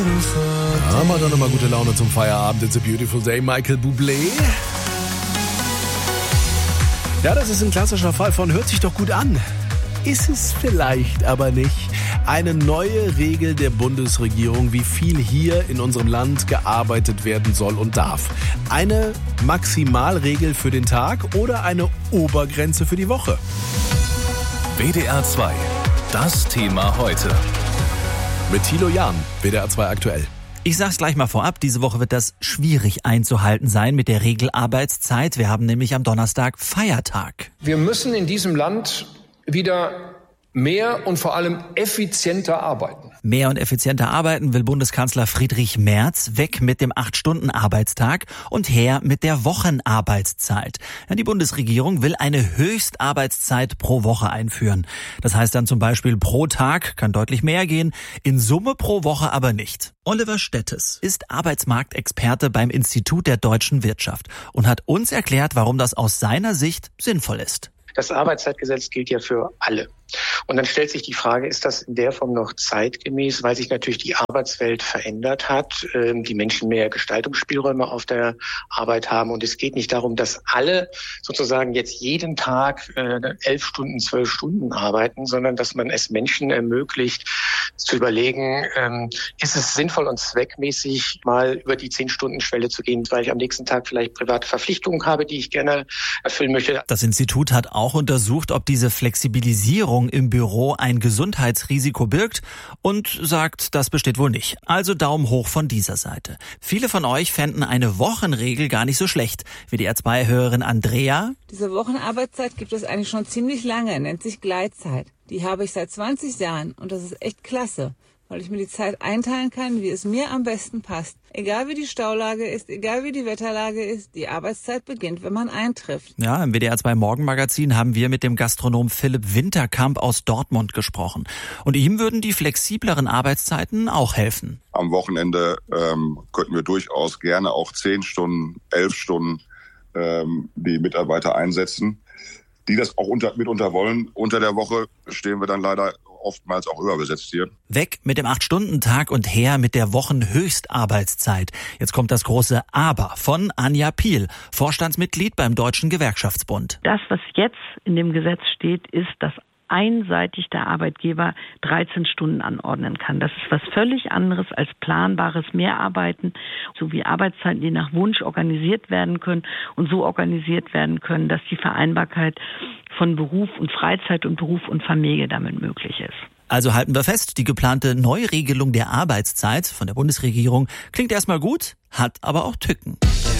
Haben wir doch nochmal gute Laune zum Feierabend. It's a beautiful day, Michael Bublé. Ja, das ist ein klassischer Fall von hört sich doch gut an. Ist es vielleicht aber nicht. Eine neue Regel der Bundesregierung, wie viel hier in unserem Land gearbeitet werden soll und darf. Eine Maximalregel für den Tag oder eine Obergrenze für die Woche. WDR 2. Das Thema heute. Mit Thilo Jahn, WDR 2 aktuell. Ich sag's gleich mal vorab, diese Woche wird das schwierig einzuhalten sein mit der Regelarbeitszeit. Wir haben nämlich am Donnerstag Feiertag. Wir müssen in diesem Land wieder mehr und vor allem effizienter arbeiten. Mehr und effizienter arbeiten will Bundeskanzler Friedrich Merz. Weg mit dem 8-Stunden-Arbeitstag und her mit der Wochenarbeitszeit. Ja, die Bundesregierung will eine Höchstarbeitszeit pro Woche einführen. Das heißt dann zum Beispiel pro Tag kann deutlich mehr gehen, in Summe pro Woche aber nicht. Oliver Stettes ist Arbeitsmarktexperte beim Institut der deutschen Wirtschaft und hat uns erklärt, warum das aus seiner Sicht sinnvoll ist. Das Arbeitszeitgesetz gilt ja für alle. Und dann stellt sich die Frage, ist das in der Form noch zeitgemäß, weil sich natürlich die Arbeitswelt verändert hat, die Menschen mehr Gestaltungsspielräume auf der Arbeit haben. Und es geht nicht darum, dass alle sozusagen jetzt jeden Tag 11 Stunden, 12 Stunden arbeiten, sondern dass man es Menschen ermöglicht, zu überlegen, ist es sinnvoll und zweckmäßig, mal über die 10-Stunden-Schwelle zu gehen, weil ich am nächsten Tag vielleicht private Verpflichtungen habe, die ich gerne erfüllen möchte. Das Institut hat auch untersucht, ob diese Flexibilisierung im Büro ein Gesundheitsrisiko birgt und sagt, das besteht wohl nicht. Also Daumen hoch von dieser Seite. Viele von euch fänden eine Wochenregel gar nicht so schlecht. WDR 2-Hörerin Andrea. Diese Wochenarbeitszeit gibt es eigentlich schon ziemlich lange, nennt sich Gleitzeit. Die habe ich seit 20 Jahren und das ist echt klasse, weil ich mir die Zeit einteilen kann, wie es mir am besten passt. Egal wie die Staulage ist, egal wie die Wetterlage ist, die Arbeitszeit beginnt, wenn man eintrifft. Ja, im WDR 2 Morgenmagazin haben wir mit dem Gastronom Philipp Winterkamp aus Dortmund gesprochen. Und ihm würden die flexibleren Arbeitszeiten auch helfen. Am Wochenende könnten wir durchaus gerne auch 10 Stunden, 11 Stunden die Mitarbeiter einsetzen, die das auch mitunter wollen. Unter der Woche stehen wir dann leider oftmals auch überbesetzt hier. Weg mit dem 8-Stunden-Tag und her mit der Wochenhöchstarbeitszeit. Jetzt kommt das große Aber von Anja Piel, Vorstandsmitglied beim Deutschen Gewerkschaftsbund. Das, was jetzt in dem Gesetz steht, ist, dass einseitig der Arbeitgeber 13 Stunden anordnen kann. Das ist was völlig anderes als planbares Mehrarbeiten, sowie Arbeitszeiten, die nach Wunsch organisiert werden können und so organisiert werden können, dass die Vereinbarkeit von Beruf und Freizeit und Beruf und Familie damit möglich ist. Also halten wir fest, die geplante Neuregelung der Arbeitszeit von der Bundesregierung klingt erstmal gut, hat aber auch Tücken.